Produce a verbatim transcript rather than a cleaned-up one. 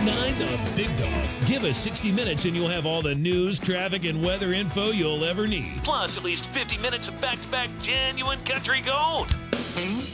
nine The Big Dog. Give us sixty minutes and you'll have all the news, traffic, and weather info you'll ever need. Plus, at least fifty minutes of back-to-back genuine country gold.